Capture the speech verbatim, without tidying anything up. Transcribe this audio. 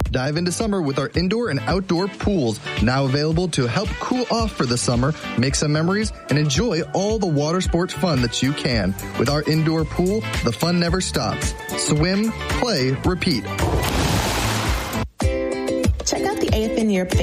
Dive into summer with our indoor and outdoor pools, now available to help cool off for the summer, make some memories, and enjoy all the water sports fun that you can. With our indoor pool, the fun never stops. Swim, play, repeat. Check out the A F N Europe